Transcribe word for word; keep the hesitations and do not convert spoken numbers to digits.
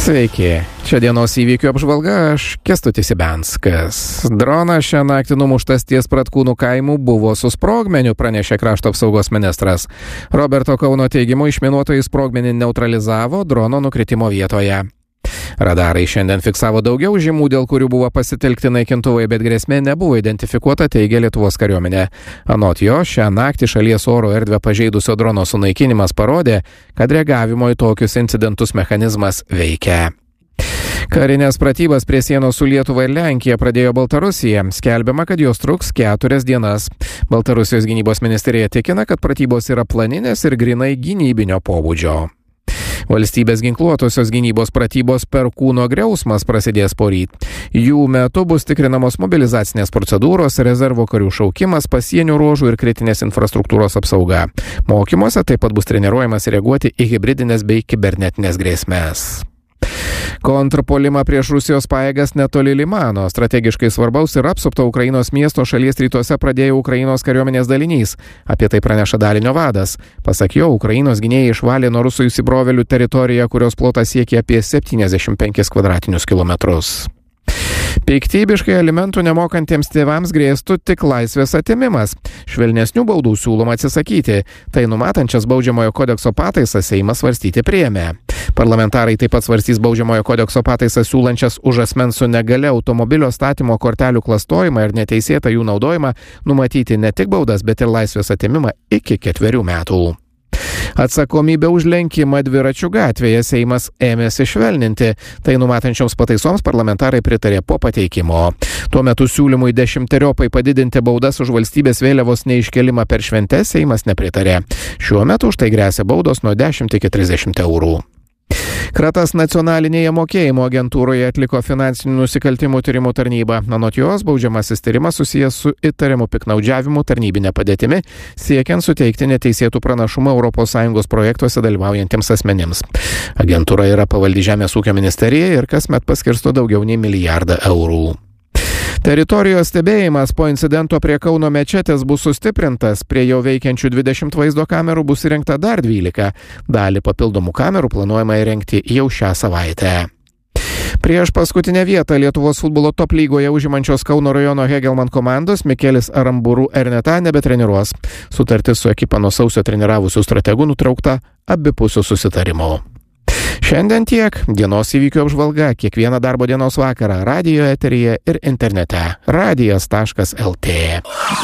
Sveiki, čia dienos įvykių apžvalga, aš Kęstutis Ibenskas. Dronas šią naktį numuštas ties Pratkūnų kaimų buvo su sprogmeniu, pranešė krašto apsaugos ministras. Roberto Kauno teigimu išminuotojai sprogmenį neutralizavo drono nukritimo vietoje. Radarai šiandien fiksavo daugiau žymų, dėl kurių buvo pasitelkti naikintuvai, bet grėsmė nebuvo identifikuota, teigia Lietuvos kariuomenė. Anot jo, šią naktį šalies oro erdvę pažeidusio drono sunaikinimas parodė, kad reagavimo į tokius incidentus mechanizmas veikia. Karinės pratybas prie sienos su Lietuva ir Lenkija pradėjo Baltarusija. Skelbiama, kad jos truks keturias dienas. Baltarusijos gynybos ministerija tikina, kad pratybos yra planinės ir grinai gynybinio pobūdžio. Valstybės ginkluotosios gynybos pratybos Perkūno griausmas prasidės poryt. Jų metu bus tikrinamos mobilizacinės procedūros, rezervo karių šaukimas, pasienio ruožų ir kritinės infrastruktūros apsauga. Mokymuose taip pat bus treniruojamas reaguoti į hibridinės bei kibernetinės grėsmės. Kontrpuolimą prieš Rusijos pajėgas netoli Limano, strategiškai svarbaus ir apsupto Ukrainos miesto šalies rytuose pradėjo Ukrainos kariuomenės dalinys. Apie tai praneša dalinio vadas. Pasak jo, Ukrainos gynėjai išvalė nuo rusų įsibrovėlių teritoriją, kurios plotas siekia apie septyniasdešimt penkis kvadratinius kilometrus. Piktybiškai alimentų nemokantiems tėvams grėstų tik laisvės atėmimas. Švelnesnių baudų siūloma atsisakyti. Tai numatančias baudžiamojo kodekso pataisas Seimas svarstyti priėmė. Parlamentarai taip pat svarstys baudžiamojo kodekso pataisas siūlančias už asmens su negalia automobilio statymo kortelių klastojimą ir neteisėtą jų naudojimą numatyti ne tik baudas, bet ir laisvės atėmimą iki ketverių metų. Atsakomybę už lenkimą dviračių gatvėje Seimas ėmėsi švelninti. Tai numatančioms pataisoms parlamentarai pritarė po pateikimo. Tuo metu siūlymui dešimteriopai padidinti baudas už valstybės vėliavos neiškelimą per šventes Seimas nepritarė. Šiuo metu už tai gresia baudos nuo dešimt iki trisdešimt eurų. Kratas nacionalinėje mokėjimo agentūroje atliko finansinių nusikaltimų tyrimų tarnybą. Anot jos, baudžiamasis tyrimas susijęs su įtariamu piktnaudžiavimu tarnybinė padėtimi, siekiant suteikti neteisėtų pranašumą Europos Sąjungos projektuose dalyvaujantiems asmenims. Agentūra yra pavaldi Žemės ūkio ministerijai ir kasmet paskirsto daugiau nei milijardą eurų. Teritorijos stebėjimas po incidento prie Kauno mečetės bus sustiprintas, prie jau veikiančių dvidešimt vaizdo kamerų bus įrengta dar dvylika. Dalį papildomų kamerų planuojama įrengti jau šią savaitę. Prieš paskutinę vietą Lietuvos futbolo top lygoje užimančios Kauno rajono Hegelman komandos Mikelis Aramburu Erneta nebetreniruos. Sutartis su ekipa nuo sausio treniravusių strategų nutraukta abipusiu susitarimu. Šiandien tiek. Dienos įvykių apžvalga kiekvieną darbo dienos vakarą radijo eteryje ir internete. radijas taškas lt.